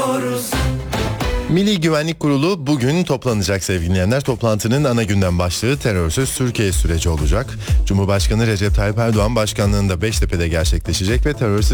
Milli Güvenlik Kurulu bugün toplanacak sevgili dinleyenler. Toplantının ana gündem başlığı terörsüz Türkiye süreci olacak. Cumhurbaşkanı Recep Tayyip Erdoğan başkanlığında Beştepe'de gerçekleşecek ve terörsüz